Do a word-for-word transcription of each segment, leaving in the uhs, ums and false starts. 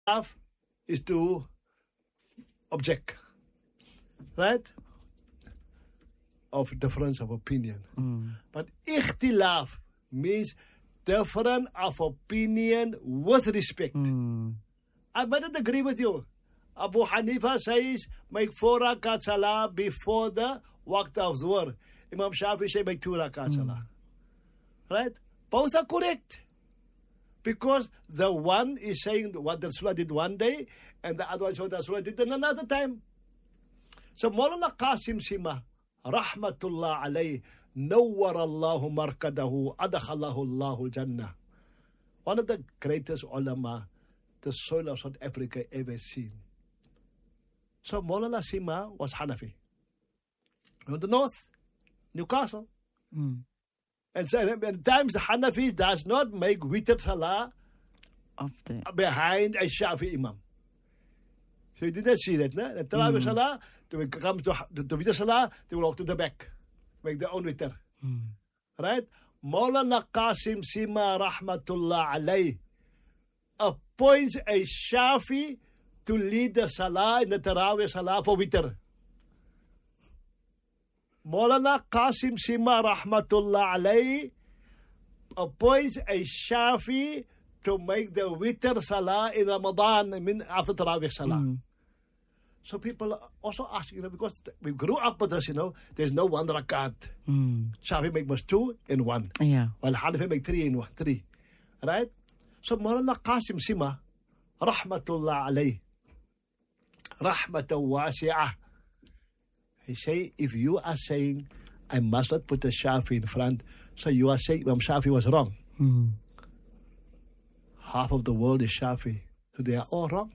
Ikhtilaf is to object, right? Of difference of opinion. Mm. But ikhtilaf means difference of opinion with respect. Mm. I might not agree with you. Abu Hanifa says make four rakat salah before the waqt of Zuhr. Imam Shafi says make two rakat salah. Right? Both are correct. Because the one is saying what the Rasulullah did one day, and the other one is what the Rasulullah did in another time. So Maulana Qasim Sima, Rahmatullah alayhi, Nawwar Allahu markadahu, Adakhalahu Allahu Jannah. One of the greatest ulama the soil of South Africa ever seen. So Maulana Sima was Hanafi. From the north, Newcastle. Mm. And so at times the Hanafis does not make witr salah After. behind a Shafi Imam. So you did not see that, no? The Tarawih mm. salah, when it comes to the witr salah, they will walk to the back, make their own witr. Mm. Right? Maulana Qasim Sima Rahmatullah alayhi appoints a Shafi to lead the salah in the Tarawih salah for witr. Maulana Qasim Sima Rahmatullah alayhi appoints a Shafi to make the witr salah in Ramadan, I mean after Tarawih salah. Mm. So people also ask, you know, because we grew up with this, you know, there's no one rakat. Mm. Shafi make must two in one. Yeah. While Hanafi make three in one, three. Right? So Maulana Qasim Sima, Rahmatullah alayhi, Rahmatan wasi'ah. He say, if you are saying, I must not put the Shafi in front, so you are saying Imam Shafi was wrong. Mm. Half of the world is Shafi. So they are all wrong.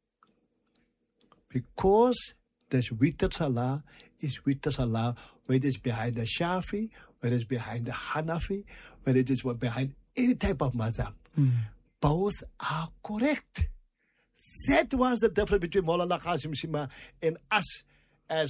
Because this witr salah is witr salah, whether it's behind the Shafi, whether it's behind the Hanafi, whether it is behind any type of madhab. Mm. Both are correct. That was the difference between Maulana Qasim Sima and us as,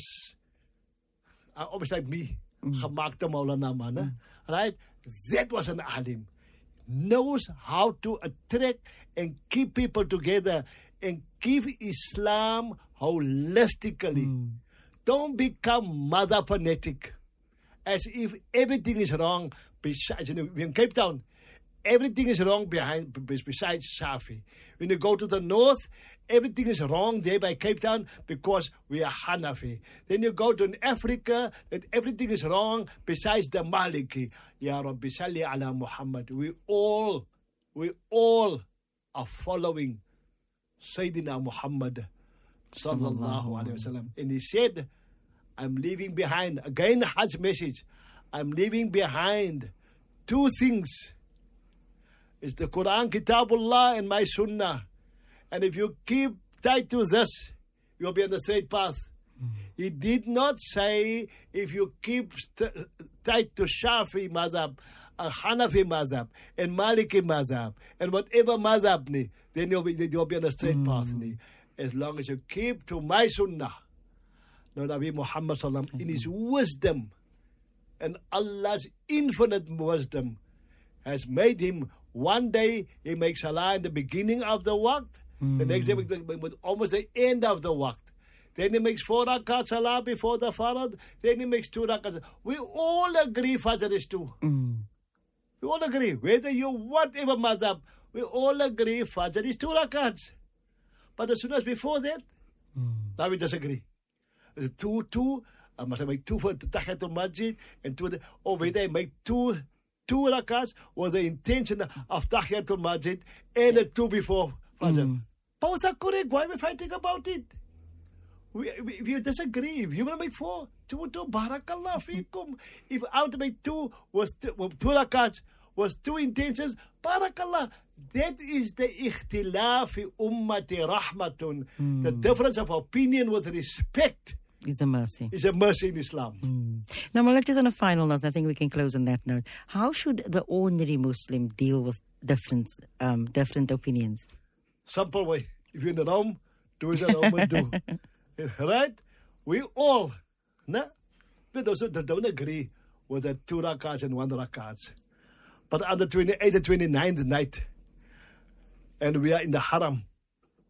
uh, almost like me, Gemaakte Maulana man, mm. right? That was an alim. Knows how to attract and keep people together and give Islam holistically. Mm. Don't become mother fanatic. As if everything is wrong besides, you know, in Cape Town, everything is wrong behind besides Shafi. When you go to the north, everything is wrong there by Cape Town because we are Hanafi. Then you go to Africa, that everything is wrong besides the Maliki. Ya Rabbi Salli ala Muhammad. We all, we all are following Sayyidina Muhammad sallallahu alaihi wasallam. And he said, I'm leaving behind, again the Hajj message, I'm leaving behind two things. It's the Quran, Kitabullah, and my Sunnah. And if you keep tight to this, you'll be on the straight path. Mm. He did not say if you keep st- tight to Shafi mazhab, uh, Hanafi mazhab, and Maliki mazhab, and whatever mazhab, ni, then you'll be, you'll be on the straight mm. path. Ni. As long as you keep to my Sunnah. No, Nabi Muhammad sallam, mm-hmm. in his wisdom and Allah's infinite wisdom has made him. One day he makes salah in the beginning of the waqt. Mm. The next day with almost the end of the waqt. Then he makes four rakat salah before the farad. Then he makes two rakat. We all agree Fajr is two. Mm. We all agree. Whether you whatever madhab, we all agree Fajr is two rakats. But as soon as before that, mm. now we disagree. Two, two, I must make two for the Tahiyatul Masjid and two, or whether I make two Two rakats was the intention of Tahiyatul Masjid and the two before Fajr. Mm. Both are correct. Why are we fighting about it? We, we, we disagree. If you want to make four, two, two, barakallah fikum. If I want to make two, was two, two rakats, was two intentions, barakallah. That is the ikhtilaf ummati rahmatun. Mm. The difference of opinion with respect. Is a mercy. Is a mercy in Islam. Mm. Now, well, just on a final note, I think we can close on that note. How should the ordinary Muslim deal with different, um, different opinions? Simple way. If you're in the Rome, do as the Romans do. Right? We all, nah? But those that don't agree with the two rakats and one rakats. But on the twenty-eighth and twenty-ninth night, and we are in the Haram,